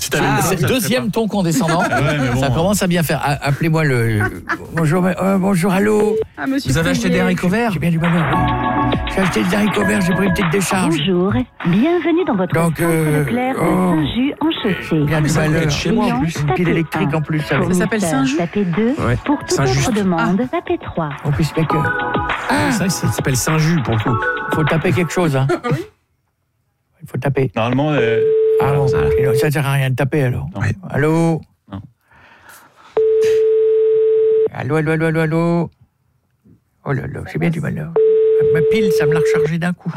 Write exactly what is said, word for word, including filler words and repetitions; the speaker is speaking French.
tu t'avais Ah, dit ça, c'est ça deuxième ton condescendant. Ah ouais, mais bon. Ça commence à bien faire. A- Appelez-moi le. Bonjour, euh, bonjour, allô. Ah, monsieur Vous avez acheté des haricots verts? J'ai bien du malheur. Oui. J'ai acheté des haricots verts, j'ai pris une petite décharge. Bonjour, bienvenue dans votre Donc, centre euh, Leclerc de oh. Saint-Just en chaussée. Bien du ça doit malheur. être chez moi, en plus. Une pile Tapez électrique un. en plus. Ça, Ça s'appelle Saint-Just. Tapez deux. Ouais. Pour toute Saint-Just. autre demande, tapez trois. en plus, mec, euh, C'est vrai que ça s'appelle Saint-Jus pour le coup. faut taper quelque chose. Hein. Il faut taper. Normalement, euh, Ah bon, ça- sinon, ça sert à rien de taper alors. Non. Ouais. Allô. Non. Allô, allô, allô, allô, allô. Oh là là, j'ai bien du malheur. Ma pile, ça me l'a rechargé d'un coup.